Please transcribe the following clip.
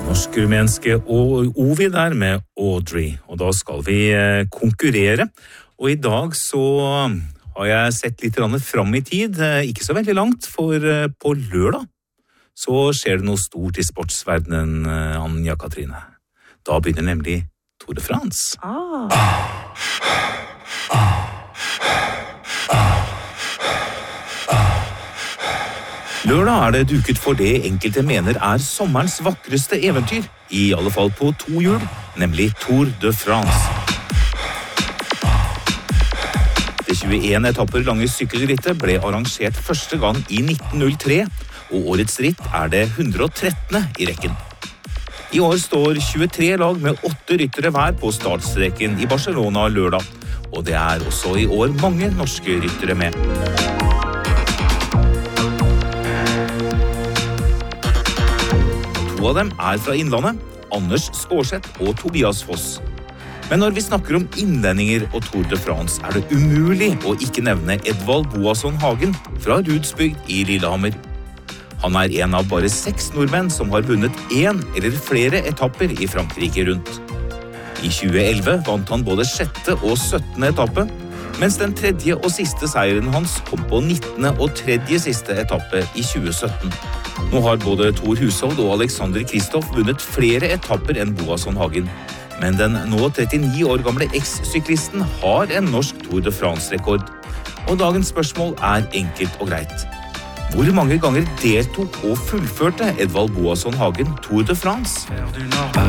Norsk-rumenske Ovid der med Audrey, og da skal vi konkurrere. Og i dag så har jeg sett litt fram i tid, ikke så veldig langt, for på lørdag så skjer det noe stort i sportsverdenen, Anja Katrine. Da begynner nemlig Tour de France. Lørdag det duket for det enkelte mener sommerens vakreste eventyr, i alle fall på 2 hjul, nemlig Tour de France. Det 21 etapper lange sykkelrittet ble arrangert første gang i 1903, og årets ritt det 113. I rekken. I år står 23 lag med 8 ryttere hver på startstreken i Barcelona lørdag, og det også i år mange norske ryttere med. To av dem fra Innlandet, Anders Skårseth og Tobias Foss. Men når vi snakker om innlendinger og Tour de France, det umulig å ikke nevne Edvald Boasson Hagen fra Rudsbygd i Lillehammer. Han en av bare 6 nordmenn som har vunnet 1 eller flere etapper i Frankrike rundt. I 2011 vant han både 6. og 17. etappe, mens den 3. og siste seieren hans kom på 19. og 3. siste etappe i 2017. Nå har både Thor Hushovd og Alexander Kristoff vunnet flere etapper enn Boasson Hagen, men den nå 39 år gamle eks-syklisten har en norsk Tour de France-rekord. Og dagens spørsmål enkelt og greit. Hvor mange ganger deltok og fullførte Edvald Boasson Hagen Tour de France?